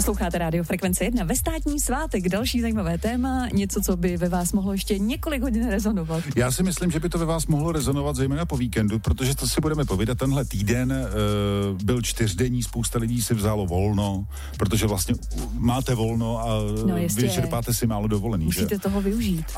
Posloucháte Rádio Frekvence 1 ve státní svátek, další zajímavé téma, něco, co by ve vás mohlo ještě několik hodin rezonovat. Já si myslím, že by to ve vás mohlo rezonovat zejména po víkendu, protože to si budeme povídat, tenhle týden byl 4denní, spousta lidí si vzalo volno, protože vlastně máte volno a vyčerpáte si málo dovolený. Musíte že? toho využít.